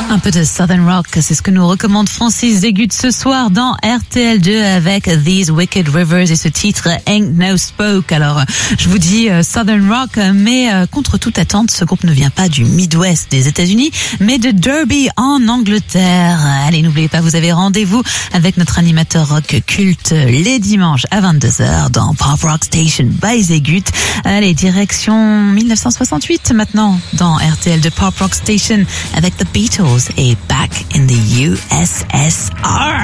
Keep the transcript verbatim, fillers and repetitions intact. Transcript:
Un peu de Southern Rock, c'est ce que nous recommande Francis Zégut ce soir dans R T L deux avec These Wicked Rivers et ce titre Ain't No Spoke. Alors, je vous dis Southern Rock, mais contre toute attente, ce groupe ne vient pas du Midwest des États-Unis, mais de Derby en Angleterre. Allez, n'oubliez pas, vous avez rendez-vous avec notre animateur rock culte les dimanches à vingt-deux heures dans Pop Rock Station by Zégut. Allez, direction dix-neuf cent soixante-huit maintenant dans R T L deux Pop Rock Station avec The Beatles et Back in the U S S R.